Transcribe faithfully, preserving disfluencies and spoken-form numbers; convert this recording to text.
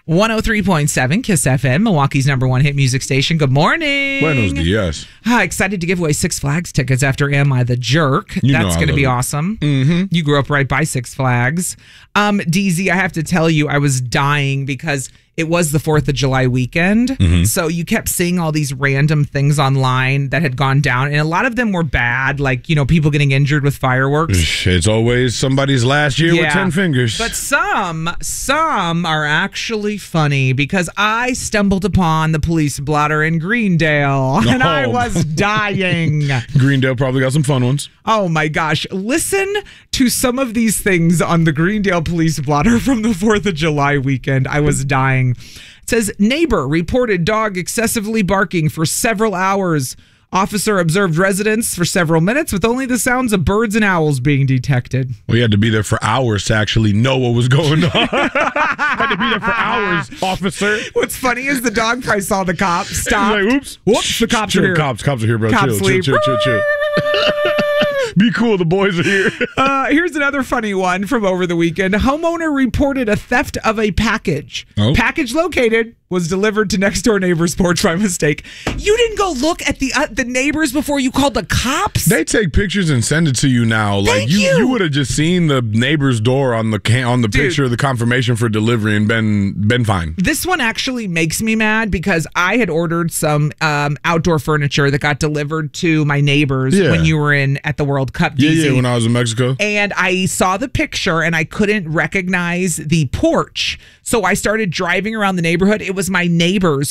one oh three point seven Kiss F M, Milwaukee's number one hit music station. Good morning. Buenos dias. Ah, excited to give away Six Flags tickets after Am I the Jerk? You That's going to be it. awesome. Mm-hmm. You grew up right by Six Flags. Um, D Z, I have to tell you, I was dying because it was the fourth of July weekend. Mm-hmm. So you kept seeing all these random things online that had gone down. And a lot of them were bad, like, you know, people getting injured with fireworks. It's always somebody's last year Yeah. with ten fingers. But some, some are actually funny because I stumbled upon the police blotter in Greendale and Oh. I was dying. Greendale probably got some fun ones. Oh my gosh. Listen to some of these things on the Greendale police blotter from the fourth of July weekend. I was dying. It says, neighbor reported dog excessively barking for several hours. Officer observed residents for several minutes with only the sounds of birds and owls being detected. We had to be there for hours to actually know what was going on. Had to be there for hours, officer. What's funny is the dog probably saw the cops, stopped. He's like, oops. Whoops, the cops chill, are here. Cops, cops are here, bro. Cops chill, leave. chill, chill, chill, chill. Be cool, the boys are here. Uh, here's another funny one from over the weekend. Homeowner reported a theft of a package. Oh. Package located was delivered to next door neighbor's porch by mistake. You didn't go look at the uh, the neighbors before you called the cops? They take pictures and send it to you now. Like Thank you, you. you would have just seen the neighbor's door on the can- on the Dude. picture of the confirmation for delivery and been been fine. This one actually makes me mad because I had ordered some um, outdoor furniture that got delivered to my neighbors Yeah. when you were in at the World Cup. D Z. Yeah, yeah. When I was in Mexico. And I saw the picture and I couldn't recognize the porch. So I started driving around the neighborhood. It was my neighbor's